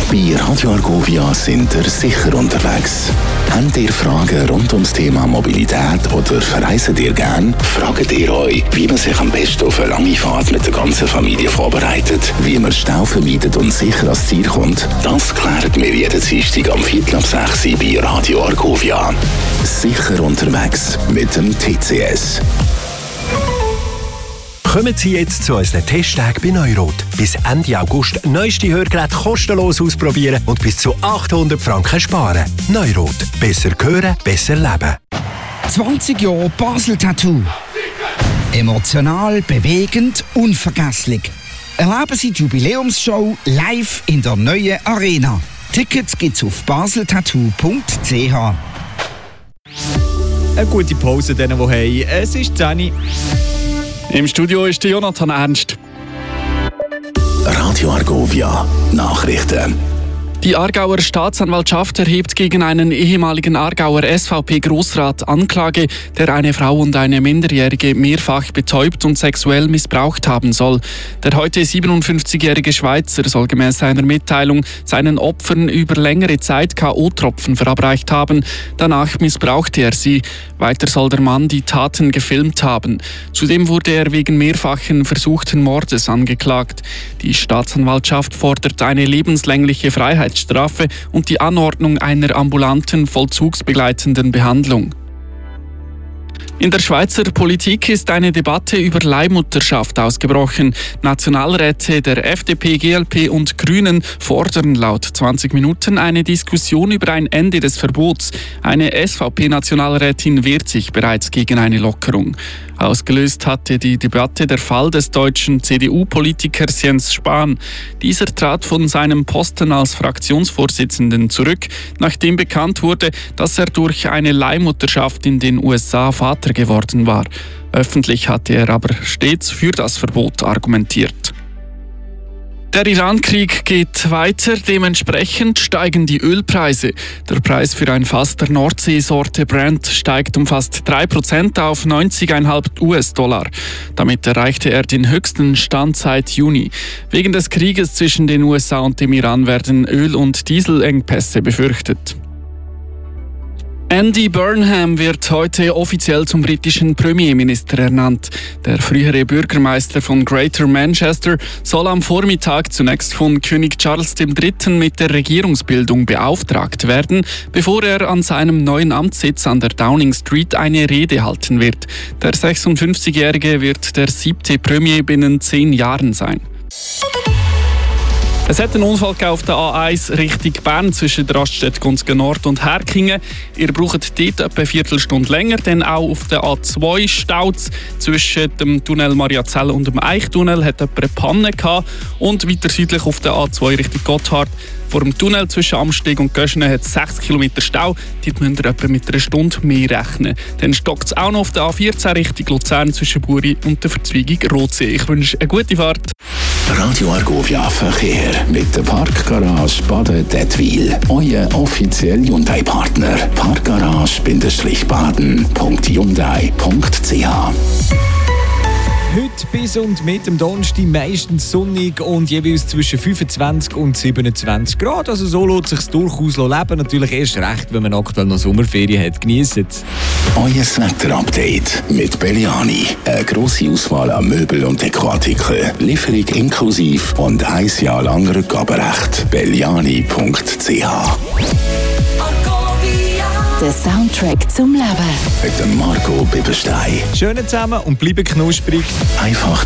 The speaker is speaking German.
Bei Radio Argovia sind ihr sicher unterwegs. Habt ihr Fragen rund ums Thema Mobilität oder verreist ihr gern? Fragt ihr euch, wie man sich am besten auf eine lange Fahrt mit der ganzen Familie vorbereitet, wie man Stau vermeidet und sicher ans Ziel kommt? Das klären wir jeden Dienstag am 5:45 bei Radio Argovia. Sicher unterwegs mit dem TCS. Kommen Sie jetzt zu unseren Testtagen bei Neurot. Bis Ende August neueste Hörgeräte kostenlos ausprobieren und bis zu 800 Franken sparen. Neurot. Besser hören, besser leben. 20 Jahre Basel Tattoo. Emotional, bewegend, unvergesslich. Erleben Sie die Jubiläumsshow live in der neuen Arena. Tickets gibt's auf baseltattoo.ch. Eine gute Pause denen, die haben. Es ist 10 Uhr. Im Studio ist der Jonathan Ernst. Radio Argovia. Nachrichten. Die Aargauer Staatsanwaltschaft erhebt gegen einen ehemaligen Aargauer SVP-Grossrat Anklage, der eine Frau und eine Minderjährige mehrfach betäubt und sexuell missbraucht haben soll. Der heute 57-jährige Schweizer soll gemäß seiner Mitteilung seinen Opfern über längere Zeit K.O.-Tropfen verabreicht haben. Danach missbrauchte er sie. Weiter soll der Mann die Taten gefilmt haben. Zudem wurde er wegen mehrfachen versuchten Mordes angeklagt. Die Staatsanwaltschaft fordert eine lebenslängliche Freiheitsstrafe und die Anordnung einer ambulanten vollzugsbegleitenden Behandlung. In der Schweizer Politik ist eine Debatte über Leihmutterschaft ausgebrochen. Nationalräte der FDP, GLP und Grünen fordern laut 20 Minuten eine Diskussion über ein Ende des Verbots. Eine SVP-Nationalrätin wehrt sich bereits gegen eine Lockerung. Ausgelöst hatte die Debatte der Fall des deutschen CDU-Politikers Jens Spahn. Dieser trat von seinem Posten als Fraktionsvorsitzenden zurück, nachdem bekannt wurde, dass er durch eine Leihmutterschaft in den USA Vater geworden war. Öffentlich hatte er aber stets für das Verbot argumentiert. Der Iran-Krieg geht weiter, dementsprechend steigen die Ölpreise. Der Preis für ein Fass der Nordseesorte Brent steigt um fast 3% auf 90,5 US-Dollar. Damit erreichte er den höchsten Stand seit Juni. Wegen des Krieges zwischen den USA und dem Iran werden Öl- und Dieselengpässe befürchtet. Andy Burnham wird heute offiziell zum britischen Premierminister ernannt. Der frühere Bürgermeister von Greater Manchester soll am Vormittag zunächst von König Charles III. Mit der Regierungsbildung beauftragt werden, bevor er an seinem neuen Amtssitz an der Downing Street eine Rede halten wird. Der 56-Jährige wird der 7. Premier binnen 10 Jahren sein. Es hat einen Unfall auf der A1 Richtung Bern zwischen der Raststätte Gonzgen Nord und Herkingen. Ihr braucht dort etwa eine Viertelstunde länger, denn auch auf der A2 staut zwischen dem Tunnel Mariazell und dem Eichtunnel hat jemand eine Panne gehabt. Und weiter südlich auf der A2 Richtung Gotthard vor dem Tunnel zwischen Amsteg und Göschene hat es 6 Kilometer Stau. Dort müsst ihr etwa mit einer Stunde mehr rechnen. Dann stockt es auch noch auf der A14 Richtung Luzern zwischen Buri und der Verzweigung Rotsee. Ich wünsche eine gute Fahrt. Radio Argovia Verkehr mit der Parkgarage Baden-Dettwil. Euer offizieller Hyundai-Partner. Parkgarage-baden.hyundai.ch. Heute bis und mit dem Donnerstag meistens sonnig und jeweils zwischen 25 und 27 Grad. Also so lässt es sich durchaus leben. Natürlich erst recht, wenn man aktuell noch Sommerferien hat. Genießt es. Euer Wetter-Update mit Belliani. Eine grosse Auswahl an Möbel- und Dekoartikeln. Lieferung inklusive und 1 Jahr lang Rückgaberecht. Belliani.ch. Der Soundtrack zum Leben. Mit dem Marco Bibberstein. Schön zusammen und bleiben knusprig. Einfach